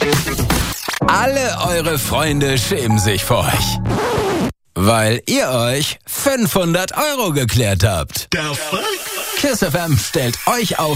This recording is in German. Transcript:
Alle eure Freunde schämen sich vor euch. Weil ihr euch 500 € geklärt habt. Der Fuck? KISS FM stellt euch auf